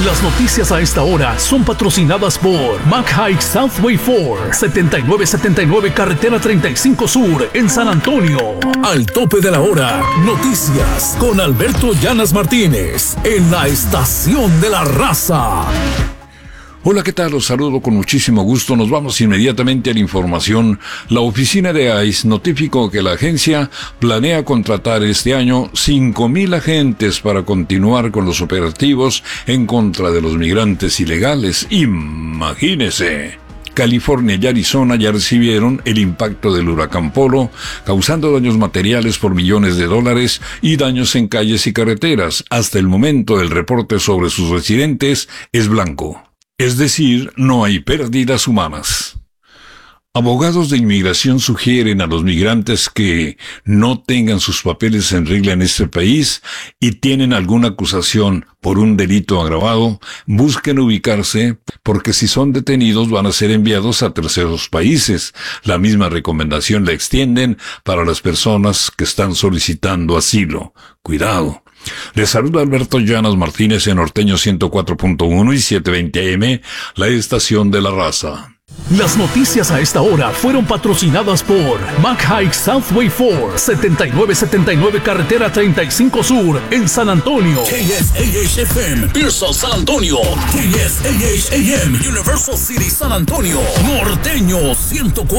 Las noticias a esta hora son patrocinadas por McHike Southway 4, 7979 Carretera 35 Sur, en San Antonio. Al tope de la hora, noticias con Alberto Llanas Martínez, en la Estación de la Raza. Hola, ¿qué tal? Los saludo con muchísimo gusto. Nos vamos inmediatamente a la información. La oficina de ICE notificó que la agencia planea contratar este año 5,000 agentes para continuar con los operativos en contra de los migrantes ilegales. Imagínese. California y Arizona ya recibieron el impacto del huracán Polo, causando daños materiales por millones de dólares y daños en calles y carreteras. Hasta el momento, el reporte sobre sus residentes es blanco. Es decir, no hay pérdidas humanas. Abogados de inmigración sugieren a los migrantes que no tengan sus papeles en regla en este país y tienen alguna acusación por un delito agravado, busquen ubicarse porque si son detenidos van a ser enviados a terceros países. La misma recomendación la extienden para las personas que están solicitando asilo. Cuidado. Les saluda Alberto Llanas Martínez en Norteño 104.1 y 720 AM, la Estación de la Raza. Las noticias a esta hora fueron patrocinadas por McHike Southway 4, 7979 Carretera 35 Sur, en San Antonio. KSAH-FM, Pearson, San Antonio. KSAH-AM, Universal City, San Antonio. Norteño 104.